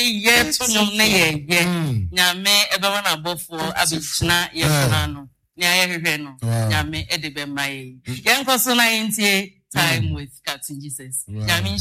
ye to no na ye nyame ebe na bofo abechina ye funa no nya ye hwehwe no nyame e de be mai ye nkoso na yentie time with Captain Jesus nyame